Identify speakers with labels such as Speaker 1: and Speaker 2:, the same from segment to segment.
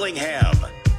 Speaker 1: Bellingham.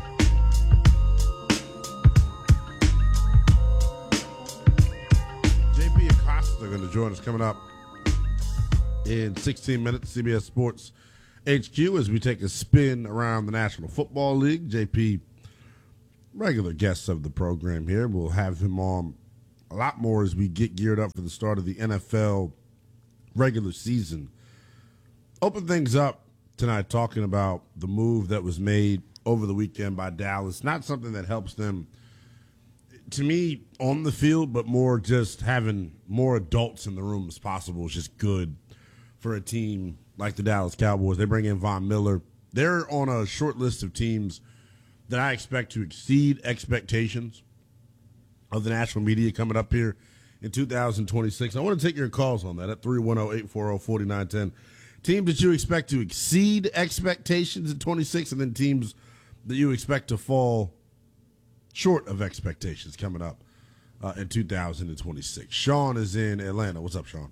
Speaker 2: JP Acosta going to join us coming up in 16 minutes. CBS Sports HQ as we take a spin around the National Football League. JP, regular guest of the program here. We'll have him on a lot more as we get geared up for the start of the NFL regular season. Open things up tonight talking about the move that was made over the weekend by Dallas. Not something that helps them, to me, on the field, but more just having more adults in the room as possible is just good for a team like the Dallas Cowboys. They bring in Von Miller. They're on a short list of teams that I expect to exceed expectations of the national media coming up here in 2026. I want to take your calls on that at 310-840-4910. Teams that you expect to exceed expectations in 26, and then teams that you expect to fall short of expectations coming up in 2026. Sean is in Atlanta. What's up, Sean?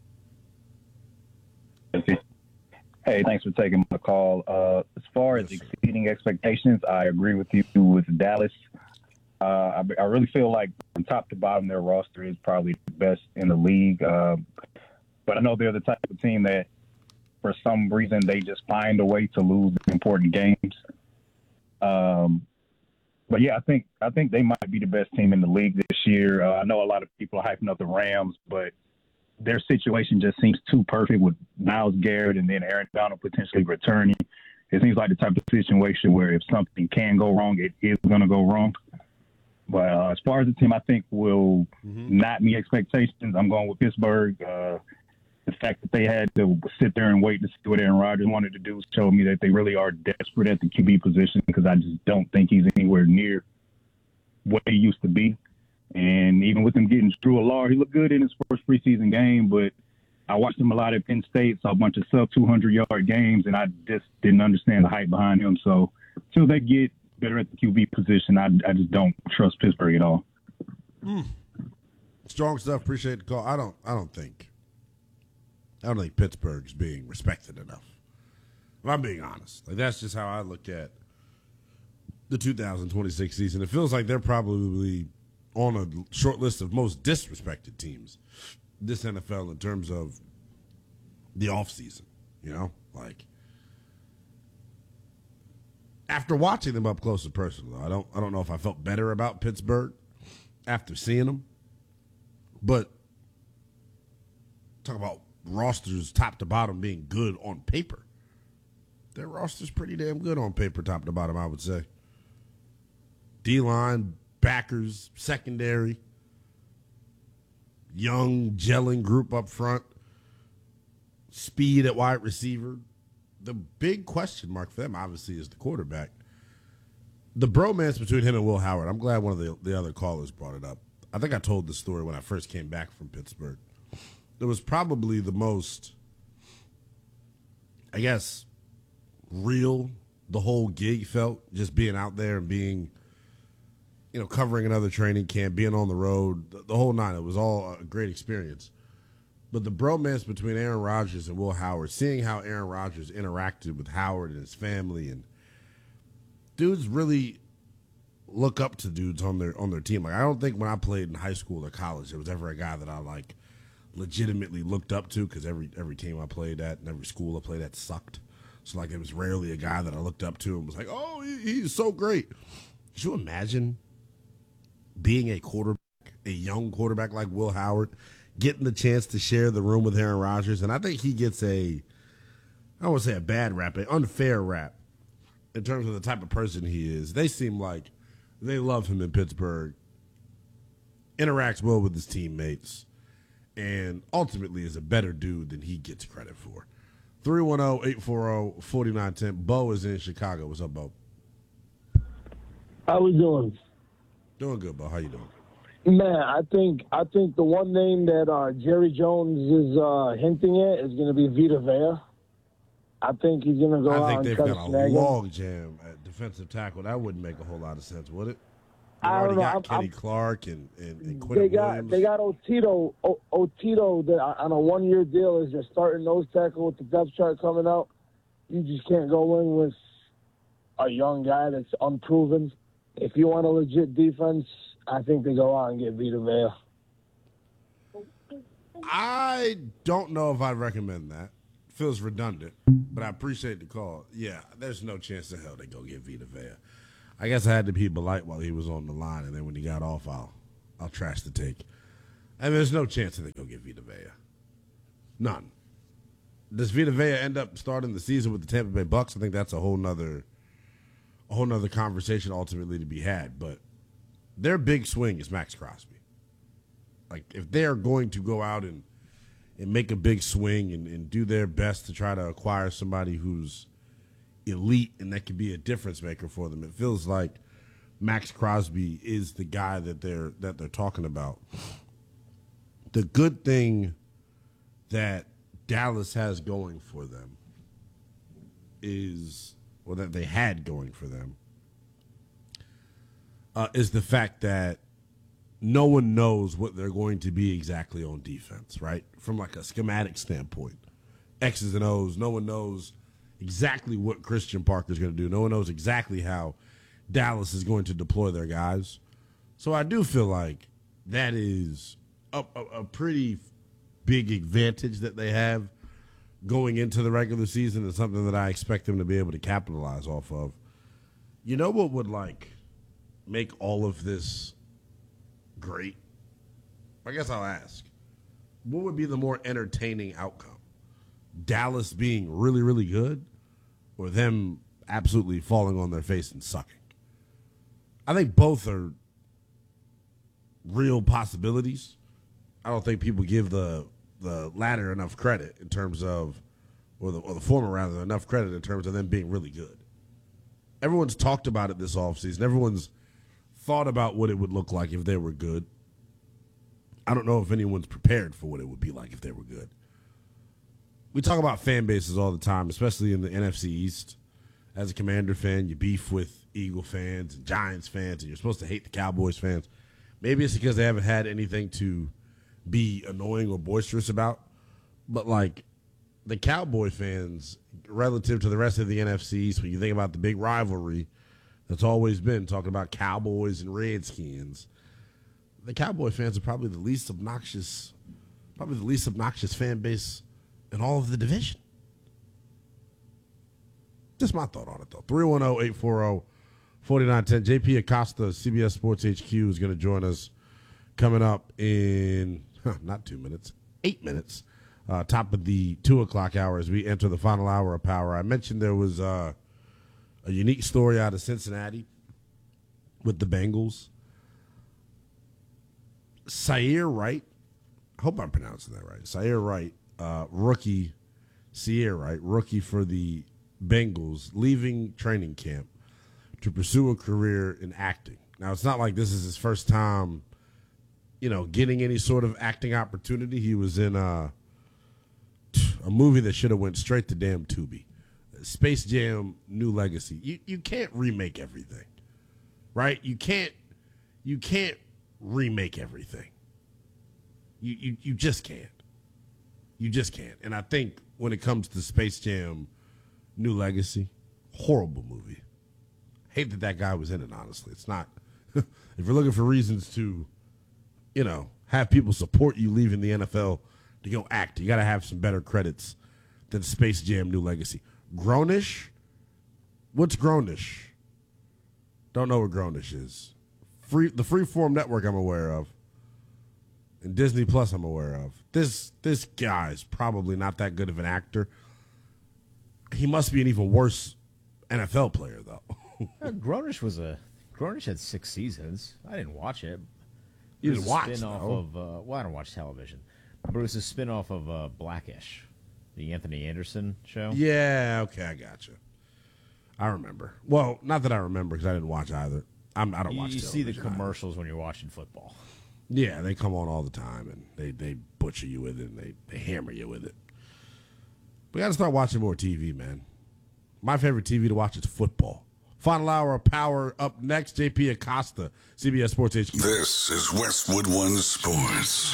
Speaker 3: Hey, thanks for taking my call. As far as exceeding expectations, I agree with you with Dallas. I really feel like from top to bottom, their roster is probably the best in the league. But I know they're the type of team that, for some reason, they just find a way to lose important games. But yeah, I think they might be the best team in the league this year. I know a lot of people are hyping up the Rams, but their situation just seems too perfect with Myles Garrett and then Aaron Donald potentially returning. It seems like the type of situation where if something can go wrong, it is going to go wrong. But as far as the team I think will not meet expectations, I'm going with Pittsburgh. The fact that they had to sit there and wait to see what Aaron Rodgers wanted to do showed me that they really are desperate at the QB position, because I just don't think he's anywhere near what he used to be. And even with him getting Drew Allard, he looked good in his first preseason game, but I watched him a lot at Penn State, saw a bunch of sub-200-yard games, and I just didn't understand the hype behind him. So until they get better at the QB position, I just don't trust Pittsburgh at all.
Speaker 2: Strong stuff. Appreciate the call. I don't think Pittsburgh's being respected enough. If I'm being honest, like that's just how I look at the 2026 season. It feels like they're probably on a short list of most disrespected teams this NFL in terms of the offseason. You know, like after watching them up close and personal, I don't know if I felt better about Pittsburgh after seeing them. But talk about rosters top to bottom being good on paper. Their roster's pretty damn good on paper, top to bottom, I would say. D-line, backers, secondary, young, gelling group up front, speed at wide receiver. The big question mark for them, obviously, is the quarterback. The bromance between him and Will Howard, I'm glad one of the other callers brought it up. I think I told the story when I first came back from Pittsburgh. It was probably the most, I guess, real the whole gig felt, just being out there and being, you know, covering another training camp, being on the road, the whole nine. It was all a great experience. But the bromance between Aaron Rodgers and Will Howard, seeing how Aaron Rodgers interacted with Howard and his family, and dudes really look up to dudes on their team. Like, I don't think when I played in high school or college there was ever a guy that I like legitimately looked up to, because every team I played at and every school I played at sucked. So like it was rarely a guy that I looked up to and was like, oh, he's so great. Could you imagine being a quarterback, a young quarterback like Will Howard, getting the chance to share the room with Aaron Rodgers? And I think he gets I don't want to say a bad rap, an unfair rap in terms of the type of person he is. They seem like they love him in Pittsburgh, interacts well with his teammates, and ultimately is a better dude than he gets credit for. 310-840-4910. Bo is in Chicago. What's up, Bo?
Speaker 4: How we doing?
Speaker 2: Doing good, Bo. How you doing?
Speaker 4: Man, I think the one name that Jerry Jones is hinting at is going to be Vita Vea. I think he's going to go out and
Speaker 2: they've
Speaker 4: cut
Speaker 2: got a
Speaker 4: snag
Speaker 2: log jam at defensive tackle. That wouldn't make a whole lot of sense, would it? They
Speaker 4: I
Speaker 2: already
Speaker 4: don't know.
Speaker 2: got Kenny Clark and Quinn Williams.
Speaker 4: They got Otito that on a 1-year deal as your starting nose tackle with the depth chart coming out. You just can't go in with a young guy that's unproven. If you want a legit defense, I think they go out and get Vita Vea.
Speaker 2: I don't know if I'd recommend that. Feels redundant, but I appreciate the call. Yeah, there's no chance in hell they go get Vita Vea. I guess I had to be polite while he was on the line, and then when he got off, I'll trash the take. And there's no chance that they go get Vita Vea. None. Does Vita Vea end up starting the season with the Tampa Bay Bucks? I think that's a whole nother conversation ultimately to be had. But their big swing is Max Crosby. Like, if they're going to go out and make a big swing and do their best to try to acquire somebody who's elite and that could be a difference maker for them, it feels like Max Crosby is the guy that they're talking about. The good thing that Dallas has going for them is, or that they had going for them, is the fact that no one knows what they're going to be exactly on defense, right? From like a schematic standpoint, X's and O's, no one knows exactly what Christian Parker's going to do. No one knows exactly how Dallas is going to deploy their guys. So I do feel like that is a pretty big advantage that they have going into the regular season, and something that I expect them to be able to capitalize off of. You know what would like make all of this great? I guess I'll ask, what would be the more entertaining outcome? Dallas being really, really good, or them absolutely falling on their face and sucking? I think both are real possibilities. I don't think people give the latter enough credit in terms of, or the former rather, enough credit in terms of them being really good. Everyone's talked about it this offseason. Everyone's thought about what it would look like if they were good. I don't know if anyone's prepared for what it would be like if they were good. We talk about fan bases all the time, especially in the NFC East. As a Commander fan, you beef with Eagle fans and Giants fans, and you're supposed to hate the Cowboys fans. Maybe it's because they haven't had anything to be annoying or boisterous about. But, like, the Cowboy fans, relative to the rest of the NFC East, when you think about the big rivalry that's always been, talking about Cowboys and Redskins, the Cowboy fans are probably the least obnoxious fan base in all of the division. Just my thought on it, though. 310-840-4910. JP Acosta, CBS Sports HQ, is going to join us coming up in not 2 minutes, 8 minutes. Top of the 2 o'clock hour as we enter the final hour of Power. I mentioned there was a unique story out of Cincinnati with the Bengals. Sierra Wright, I hope I'm pronouncing that right. Sierra Wright, rookie for the Bengals, leaving training camp to pursue a career in acting. Now, it's not like this is his first time, getting any sort of acting opportunity. He was in a movie that should have went straight to damn Tubi. Space Jam: New Legacy. You can't remake everything, right? You can't remake everything. You just can't. You just can't. And I think when it comes to Space Jam: New Legacy, horrible movie. Hate that guy was in it, honestly. It's not. If you're looking for reasons to, have people support you leaving the NFL to go act, you got to have some better credits than Space Jam: New Legacy. Grownish? What's Grownish? Don't know what Grownish is. The Freeform Network I'm aware of, and Disney Plus I'm aware of. This guy's probably not that good of an actor. He must be an even worse NFL player, though.
Speaker 1: Grownish had 6 seasons. I didn't watch it.
Speaker 2: You didn't watch,
Speaker 1: though? I don't watch television. But it was a spinoff of Blackish, the Anthony Anderson show.
Speaker 2: Yeah, okay, I gotcha. I remember. Well, not that I remember because I didn't watch either. I don't watch television. You
Speaker 1: see the commercials when you're watching football.
Speaker 2: Yeah, they come on all the time, and they butcher you with it, and they hammer you with it. We got to start watching more TV, man. My favorite TV to watch is football. Final hour of Power up next. JP Acosta, CBS Sports HQ.
Speaker 5: This is Westwood One Sports.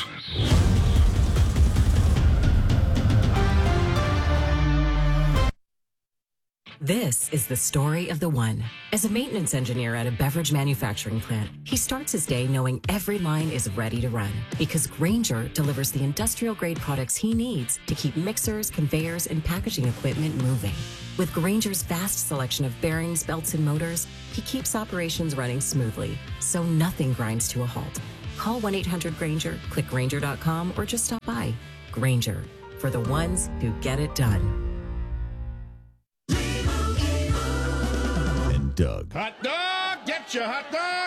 Speaker 6: This is the story of the one. As a maintenance engineer at a beverage manufacturing plant, he starts his day knowing every line is ready to run because Grainger delivers the industrial-grade products he needs to keep mixers, conveyors, and packaging equipment moving. With Grainger's vast selection of bearings, belts, and motors, he keeps operations running smoothly, so nothing grinds to a halt. Call 1-800-GRAINGER, click Grainger.com, or just stop by. Grainger, for the ones who get it done.
Speaker 1: Doug.
Speaker 7: Hot dog! Get your hot dog!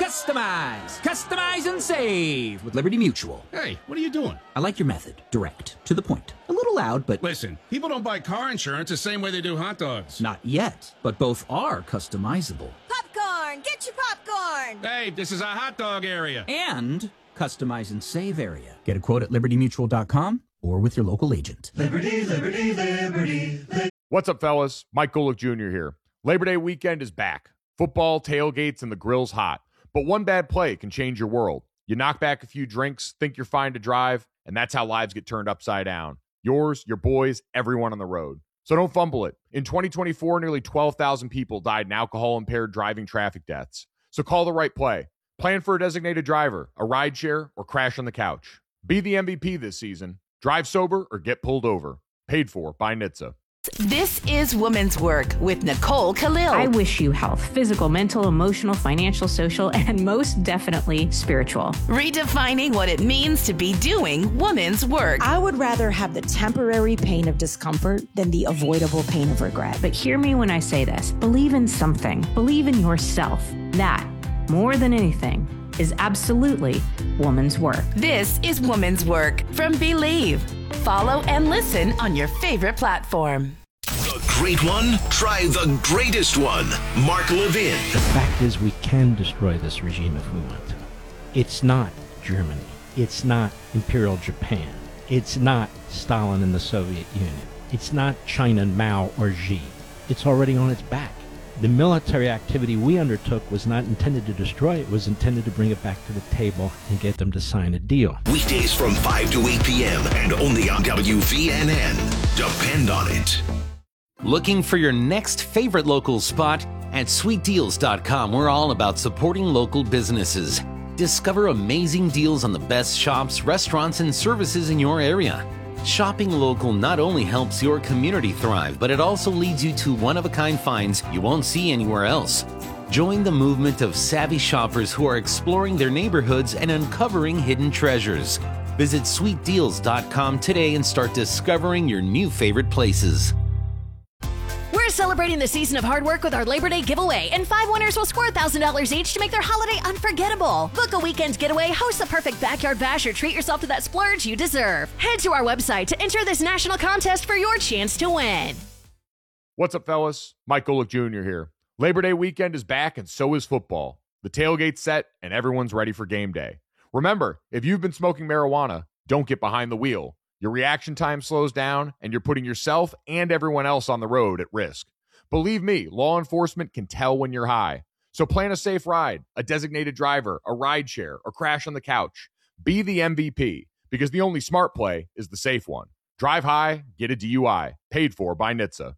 Speaker 8: Customize and save with Liberty Mutual.
Speaker 7: Hey, what are you doing?
Speaker 8: I like your method. Direct. To the point. A little loud, but...
Speaker 7: Listen, people don't buy car insurance the same way they do hot dogs.
Speaker 8: Not yet, but both are customizable.
Speaker 9: Popcorn! Get your popcorn!
Speaker 7: Hey, this is a hot dog area.
Speaker 8: And customize and save area. Get a quote at libertymutual.com or with your local agent.
Speaker 10: Liberty, liberty, liberty, liberty.
Speaker 11: What's up, fellas? Mike Golick Jr. here. Labor Day weekend is back. Football, tailgates, and the grill's hot. But one bad play can change your world. You knock back a few drinks, think you're fine to drive, and that's how lives get turned upside down. Yours, your boys, everyone on the road. So don't fumble it. In 2024, nearly 12,000 people died in alcohol-impaired driving traffic deaths. So call the right play. Plan for a designated driver, a rideshare, or crash on the couch. Be the MVP this season. Drive sober or get pulled over. Paid for by NHTSA.
Speaker 12: This is Women's Work with Nicole Khalil.
Speaker 13: I wish you health, physical, mental, emotional, financial, social, and most definitely spiritual.
Speaker 12: Redefining what it means to be doing women's work.
Speaker 14: I would rather have the temporary pain of discomfort than the avoidable pain of regret.
Speaker 13: But hear me when I say this. Believe in something. Believe in yourself. That, more than anything, is absolutely woman's work.
Speaker 12: This is Woman's Work from Believe. Follow and listen on your favorite platform.
Speaker 15: The great one? Try the greatest one. Mark Levin.
Speaker 16: The fact is we can destroy this regime if we want to. It's not Germany. It's not Imperial Japan. It's not Stalin and the Soviet Union. It's not China, Mao, or Xi. It's already on its back. The military activity we undertook was not intended to destroy it. It was intended to bring it back to the table and get them to sign a deal.
Speaker 15: Weekdays from 5 to 8 p.m. and only on WVNN. Depend on it.
Speaker 17: Looking for your next favorite local spot? At sweetdeals.com, we're all about supporting local businesses. Discover amazing deals on the best shops, restaurants, and services in your area. Shopping local not only helps your community thrive, but it also leads you to one-of-a-kind finds you won't see anywhere else. Join the movement of savvy shoppers who are exploring their neighborhoods and uncovering hidden treasures. Visit sweetdeals.com today and start discovering your new favorite places.
Speaker 9: We're celebrating the season of hard work with our Labor Day giveaway, and 5 winners will score $1,000 each to make their holiday unforgettable. Book a weekend getaway, host the perfect backyard bash, or treat yourself to that splurge you deserve. Head to our website to enter this national contest for your chance to win.
Speaker 11: What's up, fellas? Mike Golick Jr. here. Labor Day weekend is back, and so is football. The tailgate's set, and everyone's ready for game day. Remember, if you've been smoking marijuana, don't get behind the wheel. Your reaction time slows down, and you're putting yourself and everyone else on the road at risk. Believe me, law enforcement can tell when you're high. So plan a safe ride, a designated driver, a ride share, or crash on the couch. Be the MVP, because the only smart play is the safe one. Drive high, get a DUI. Paid for by NHTSA.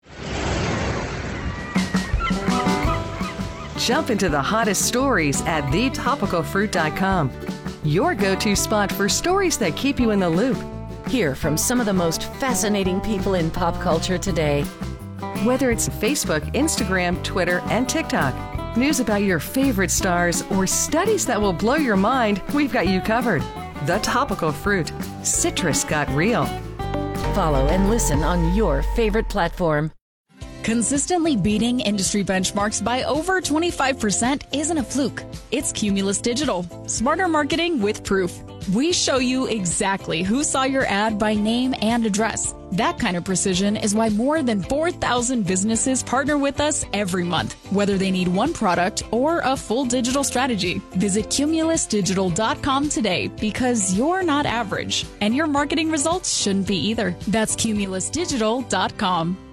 Speaker 18: Jump into the hottest stories at thetopicalfruit.com. Your go-to spot for stories that keep you in the loop.
Speaker 12: Hear from some of the most fascinating people in pop culture today.
Speaker 18: Whether it's Facebook, Instagram, Twitter, and TikTok, news about your favorite stars, or studies that will blow your mind, we've got you covered. The Topical Fruit. Citrus got real.
Speaker 12: Follow and listen on your favorite platform.
Speaker 19: Consistently beating industry benchmarks by over 25% isn't a fluke. It's Cumulus Digital. Smarter marketing with proof. We show you exactly who saw your ad by name and address. That kind of precision is why more than 4,000 businesses partner with us every month, whether they need one product or a full digital strategy. Visit cumulusdigital.com today, because you're not average, and your marketing results shouldn't be either. That's cumulusdigital.com.